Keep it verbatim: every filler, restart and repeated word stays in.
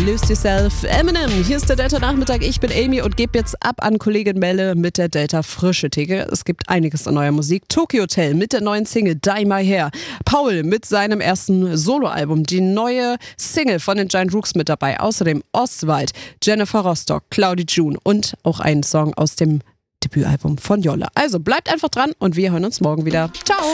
Lose Yourself, Eminem. Hier ist der Delta-Nachmittag. Ich bin Amy und gebe jetzt ab an Kollegin Melle mit der Delta-Frische-Theke. Es gibt einiges an neuer Musik. Tokyo Hotel mit der neuen Single Die My Hair. Paul mit seinem ersten Soloalbum. Die neue Single von den Giant Rooks mit dabei. Außerdem Oswald, Jennifer Rostock, Cloudy June und auch einen Song aus dem Debütalbum von Jolle. Also bleibt einfach dran und wir hören uns morgen wieder. Ciao!